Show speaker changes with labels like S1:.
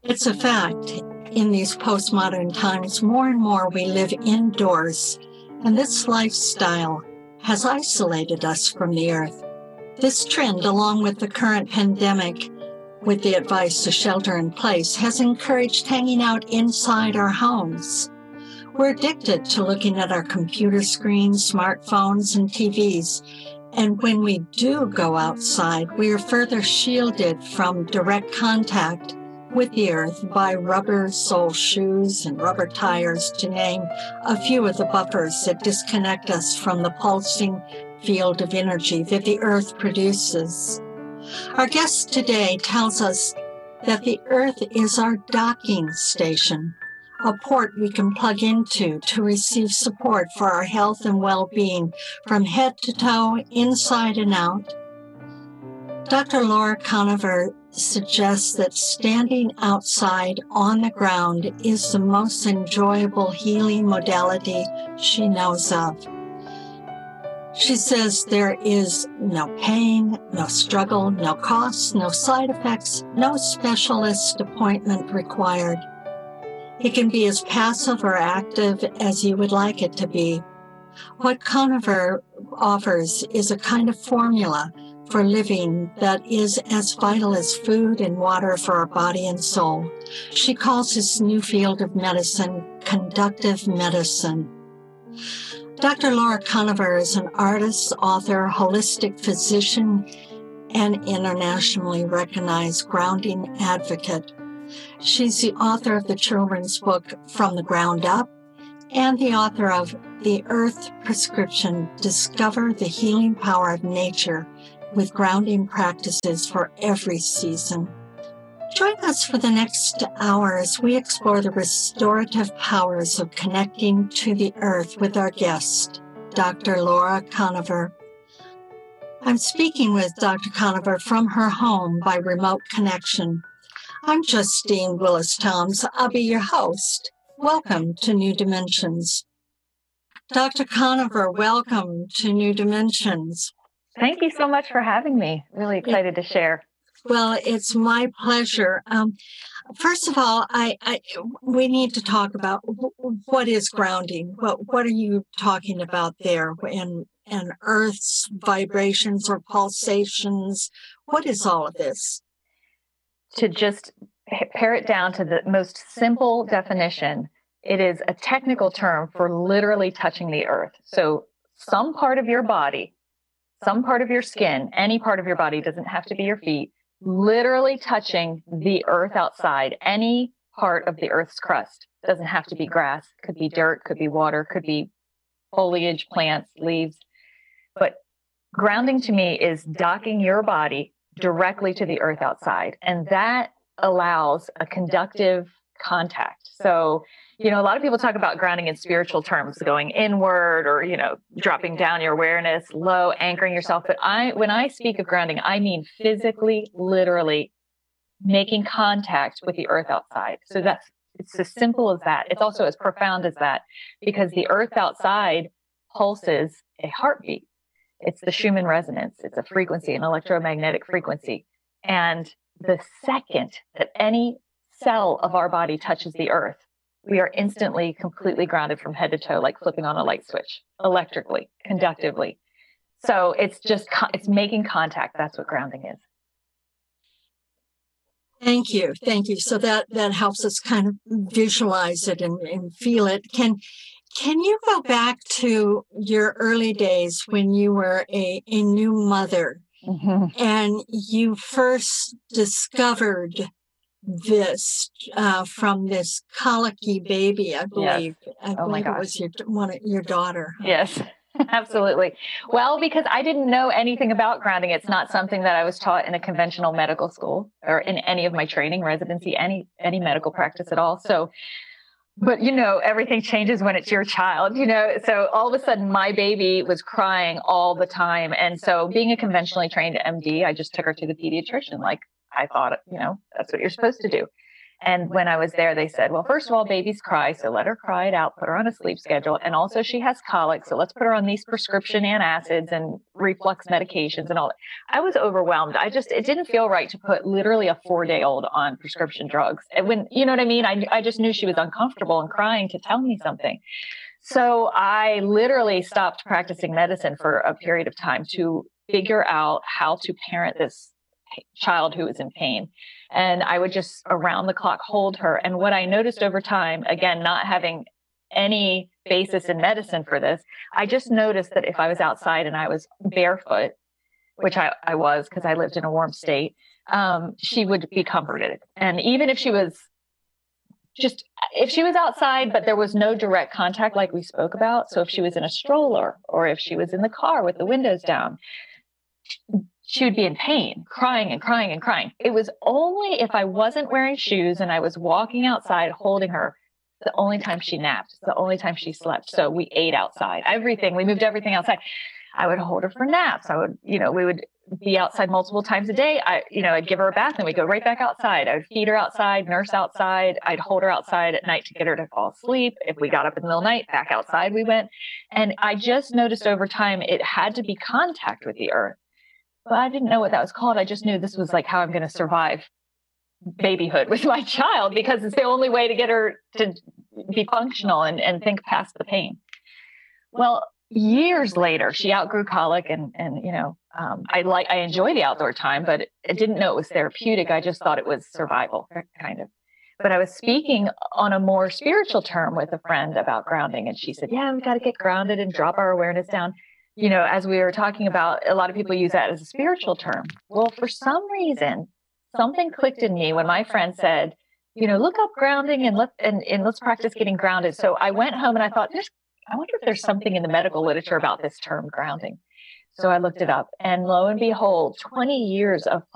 S1: It's a fact. In these postmodern times, more and more we live indoors, and this lifestyle has isolated us from the earth. This trend, along with the current pandemic, with the advice to shelter in place, has encouraged hanging out inside our homes. We're addicted to looking at our computer screens, smartphones, and TVs. And when we do go outside, we are further shielded from direct contact with the earth by rubber sole shoes and rubber tires, to name a few of the buffers that disconnect us from the pulsing field of energy that the earth produces. Our guest today tells us that the earth is our docking station, a port we can plug into to receive support for our health and well-being from head to toe, inside and out. Dr. Laura Conover suggests that standing outside on the ground is the most enjoyable healing modality she knows of. She says there is no pain, no struggle, no costs, no side effects, no specialist appointment required. It can be as passive or active as you would like it to be. What Conover offers is a kind of formula for living that is as vital as food and water for our body and soul. She calls this new field of medicine conductive medicine. Dr. Laura Conover is an artist, author, holistic physician, and internationally recognized grounding advocate. She's the author of the children's book From the Ground Up and the author of The Earth Prescription, Discover the Healing Power of Nature with grounding practices for every season. Join us for the next hour as we explore the restorative powers of connecting to the earth with our guest, Dr. Laura Conover. I'm speaking with Dr. Conover from her home by remote connection. I'm Justine Willis-Toms. I'll be your host. Welcome to New Dimensions. Dr. Conover, welcome to New Dimensions.
S2: Thank you so much for having me. Really excited to share.
S1: Well, it's my pleasure. First of all, we need to talk about what is grounding. What are you talking about there? And Earth's vibrations or pulsations? What is all of this?
S2: To just pare it down to the most simple definition, it is a technical term for literally touching the earth. So some part of your body, some part of your skin, any part of your body, doesn't have to be your feet, literally touching the earth outside, any part of the earth's crust. Doesn't have to be grass, could be dirt, could be water, could be foliage, plants, leaves. But grounding to me is docking your body directly to the earth outside. And that allows a conductive contact. So, a lot of people talk about grounding in spiritual terms, going inward or, dropping down your awareness, low, anchoring yourself. But when I speak of grounding, I mean physically, literally making contact with the earth outside. So it's as simple as that. It's also as profound as that, because the earth outside pulses a heartbeat. It's the Schumann resonance. It's a frequency, an electromagnetic frequency. And the second that any cell of our body touches the earth, we are instantly completely grounded from head to toe, like flipping on a light switch, electrically, conductively. So it's making contact. That's what grounding is.
S1: Thank you. So that helps us kind of visualize it and feel it. Can you go back to your early days when you were a new mother, mm-hmm. and you first discovered this from this colicky baby, I believe. Yes. I believe it was your daughter.
S2: Yes, absolutely. Well, because I didn't know anything about grounding. It's not something that I was taught in a conventional medical school or in any of my training, residency, any medical practice at all. So, but everything changes when it's your child, so all of a sudden my baby was crying all the time. And so being a conventionally trained MD, I just took her to the pediatrician. Like I thought, that's what you're supposed to do. And when I was there, they said, well, first of all, babies cry, so let her cry it out, put her on a sleep schedule. And also she has colic, so let's put her on these prescription antacids and reflux medications and all that. I was overwhelmed. It didn't feel right to put literally a 4-day-old on prescription drugs. And when, you know what I mean? I just knew she was uncomfortable and crying to tell me something. So I literally stopped practicing medicine for a period of time to figure out how to parent this child who was in pain. And I would just around the clock hold her. And what I noticed over time, again, not having any basis in medicine for this, I just noticed that if I was outside and I was barefoot, which I was because I lived in a warm state, she would be comforted. And even if she was outside, but there was no direct contact like we spoke about. So if she was in a stroller or if she was in the car with the windows down, she would be in pain, crying and crying and crying. It was only if I wasn't wearing shoes and I was walking outside holding her, the only time she napped, the only time she slept. So we ate outside, we moved everything outside. I would hold her for naps. We would be outside multiple times a day. I'd give her a bath and we'd go right back outside. I would feed her outside, nurse outside. I'd hold her outside at night to get her to fall asleep. If we got up in the middle of the night, back outside we went. And I just noticed over time, it had to be contact with the earth. But I didn't know what that was called. I just knew this was like how I'm going to survive babyhood with my child, because it's the only way to get her to be functional and think past the pain. Well, years later, she outgrew colic and I enjoy the outdoor time, but I didn't know it was therapeutic. I just thought it was survival, kind of. But I was speaking on a more spiritual term with a friend about grounding. And she said, yeah, we got to get grounded and drop our awareness down. As we were talking about, a lot of people use that as a spiritual term. Well, for some reason, something clicked in me when my friend said, look up grounding and let's practice getting grounded. So I went home and I thought, I wonder if there's something in the medical literature about this term grounding. So I looked it up, and lo and behold, 20 years of